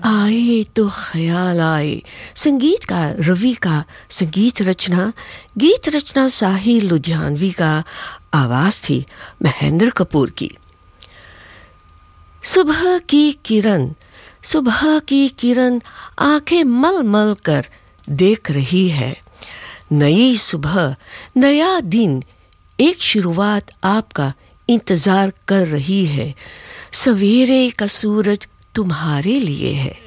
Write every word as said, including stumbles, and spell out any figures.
आए तो ख्याल आए। संगीत का रवि का संगीत रचना, गीत रचना साहिल लुधियानवी का, आवाज़ थी महेंद्र कपूर की। सुबह की किरण, सुबह की किरण आंखें मल मल कर देख रही है। नई सुबह, नया दिन, एक शुरुआत आपका इंतज़ार कर रही है। सवेरे का सूरज तुम्हारे लिए है।